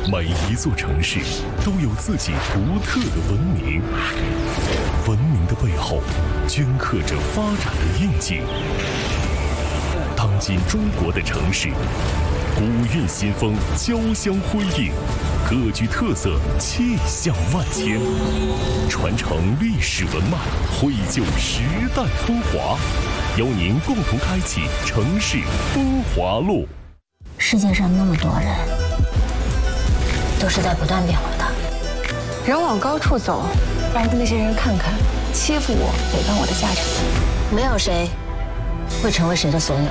每一座城市都有自己独特的文明，文明的背后镌刻着发展的印记。当今中国的城市，古韵新风交相辉映，各具特色，气象万千，传承历史文脉，绘就时代风华，邀您共同开启城市风华路。 世界上那么多人，都是在不断变化的。 人往高处走，让那些人看看欺负我、诽谤我的下场。 没有谁会成为谁的所有。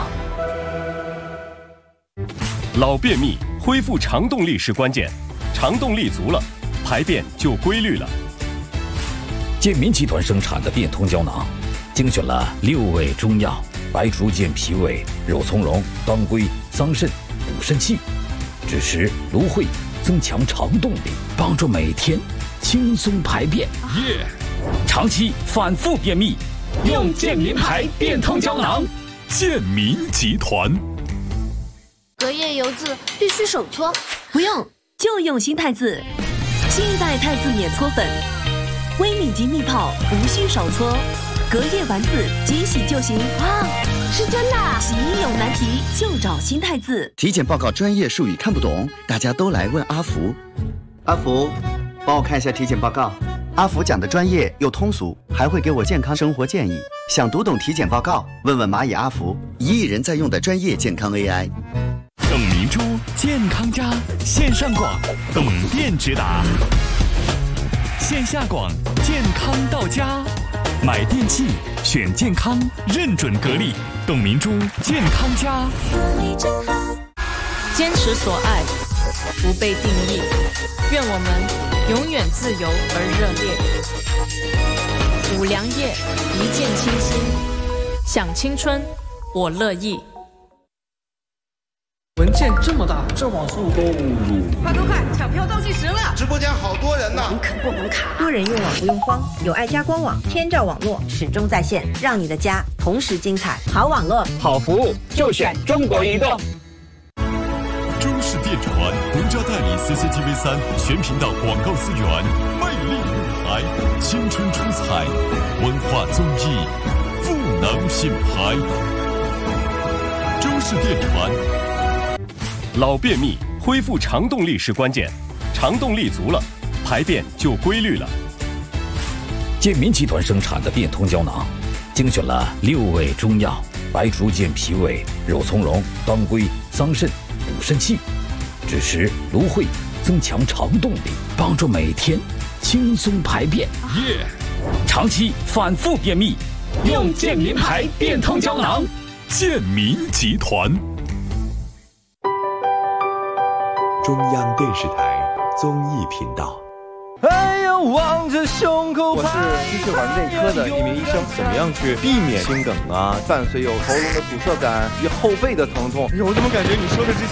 老便秘，恢复肠动力是关键，肠动力足了，排便就规律了。 健民集团生产的变通胶囊，精选了6味中药：白术健脾胃、肉苁蓉、当归、桑葚、补肾气，枳实、芦荟，增强肠动力，帮助每天轻松排便。长期反复便秘，用健民牌变通胶囊。 健民集团。 隔夜油渍必须手搓， 不用，就用新太字，新一代太字免搓粉，微米级密泡，无需手搓，隔夜丸子即洗就行。 哇，是真的！ 洗衣有难题就找新太字。 体检报告专业术语看不懂，大家都来问阿福。阿福，帮我看一下体检报告。阿福讲的专业又通俗，还会给我健康生活建议。想读懂体检报告，问问蚂蚁阿福，1亿人在用的专业健康 AI。 董明珠健康家线上广，董店直达；线下广，健康到家。买电器选健康，认准格力，董明珠健康家。 坚持所爱，不被定义。愿我们永远自由而热烈。五粮液，一见倾心，想青春，我乐意。 文件这么大，这网速够快，抢票倒计时了！ 直播间好多人呢， 能啃不能卡。 多人用网不用慌，有爱家官网，天照网络始终在线，让你的家同时精彩。好网络， 好服务，就选中国移动。 中视电传独家代理 CCTV3全频道广告资源，魅力舞台，青春出彩，文化综艺，赋能品牌。中视电传。 老便秘，恢复肠动力是关键，肠动力足了，排便就规律了。 健民集团生产的变通胶囊，精选了6味中药：白术健脾胃、肉苁蓉、当归、桑葚，补肾气，枳实、芦荟，增强肠动力，帮助每天轻松排便。长期反复便秘， 用健民牌变通胶囊。 健民集团。 中央电视台综艺频道。 哎呀，望着胸口。 我是支气管内科的一名医生，怎么样去避免心梗啊？伴随有喉咙的堵塞感与后背的疼痛。 我怎么感觉你说的这些